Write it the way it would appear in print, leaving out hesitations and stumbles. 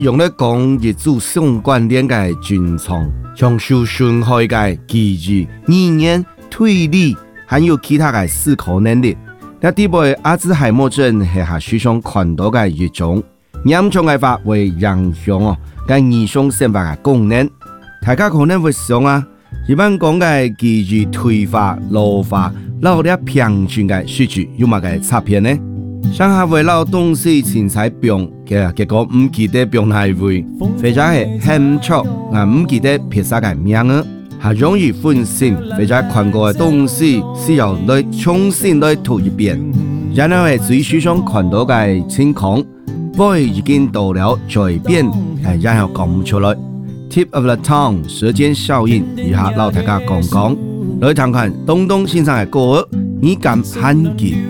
用來講日組相關聯嘅軍廠，將受損害嘅記憶、語言、推理，還有其他嘅思考能力。那啲部阿茲海默症係下思想傳導嘅一種，嚴重嘅話會影響嘅兒童生活嘅功能。大家可能會想啊，一般講嘅記憶退化、老化，老啲平均嘅數據有乜嘅差別呢？上下會老東西前彩病嘅結果唔記得病係會，或者係很錯唔記得撇晒嘅名啊，係容易分心，或者看過嘅東西需要來重新來讀一遍，然後係最書上看到嘅情況，會已經到了改變，然後講唔出來。Tip of the tongue 舌尖效應，以下老大家講講，來談談東東先生嘅歌，你敢喊記